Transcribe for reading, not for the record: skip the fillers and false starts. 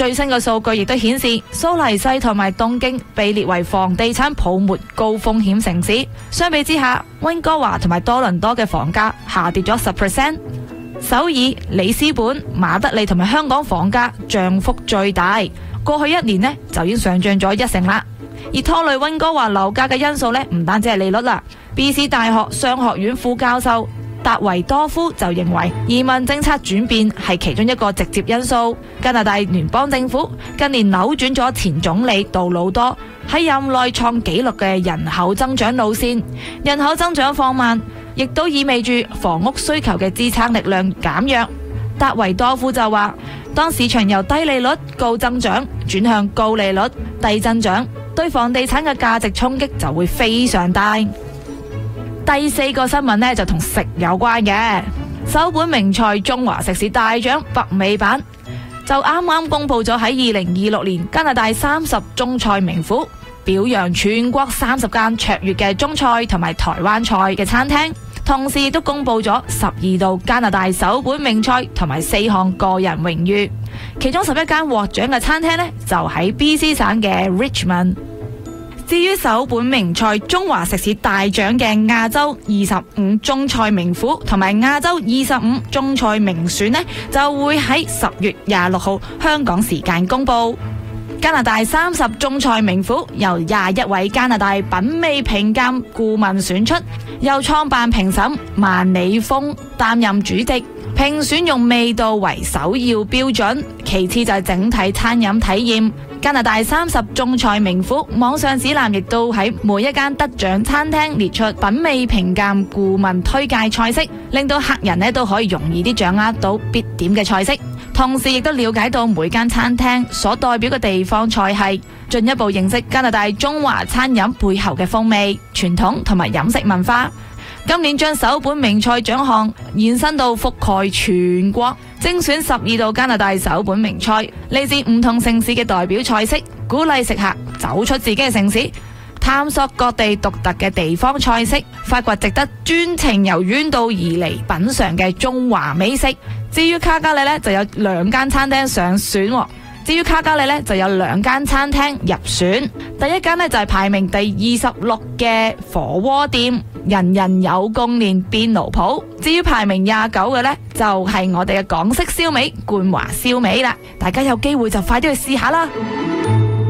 最新嘅數據亦都顯示，蘇黎世同埋東京被列為房地產泡沫高風險城市。相比之下，溫哥華同埋多倫多嘅房價下跌咗10%。首爾、里斯本、馬德里同埋香港房價漲幅最大，過去1年呢就已經上漲咗1成啦。而拖累溫哥華樓價嘅因素呢，唔單止係利率啦。BC 大學商學院副教授達維多夫就認為，移民政策轉變係其中一個直接因素。加拿大聯邦政府近年扭轉咗前總理杜魯多喺任內創紀錄嘅人口增長路線，人口增長放慢，亦都意味住房屋需求嘅支撐力量減弱。達維多夫就話，當市場由低利率高增長轉向高利率低增長，對房地產嘅價值衝擊就會非常大。第4個新聞呢，就同食有關嘅，首本名菜中華食肆大獎北美版就啱啱公布咗喺2026年加拿大30中菜名府，表揚全國30間卓越嘅中菜同埋台灣菜嘅餐廳，同時亦都公布咗12道加拿大首本名菜同埋4項個人榮譽，其中11間獲獎嘅餐廳呢，就喺 BC 省嘅 Richmond。至於首本名菜中華食肆大獎嘅亞洲25中菜名府同埋亞洲25中菜名選呢，就會喺10月26號香港時間公布。加拿大30中菜名府由21位加拿大品味評鑑顧問選出，由創辦評審萬里峰擔任主席。評選用味道為首要標準，其次就係整體餐飲體驗。加拿大30中菜名府網上指南亦都喺每一間得獎餐廳列出品味評鑑顧問推介菜式，令到客人呢都可以容易啲掌握到必點嘅菜式，同時亦都了解到每間餐廳所代表嘅地方菜系，進一步認識加拿大中華餐飲背後嘅風味、傳統同埋飲食文化。今年將首本名菜獎項延伸到覆蓋全國，精選12道加拿大首本名菜，嚟自唔同城市嘅代表菜式，鼓勵食客走出自己嘅城市，探索各地獨特嘅地方菜式，發掘值得專程由遠道而嚟品嘗嘅中華美食。至於卡加里呢，就有2間餐廳上選喎。至於卡加里呢，就有2間餐廳入選，第一間呢，就係排名第26嘅火鍋店人人有共練邊爐鋪。至於排名29嘅呢，就係我哋嘅港式燒味冠華燒味啦。大家有機會就快啲去試下啦。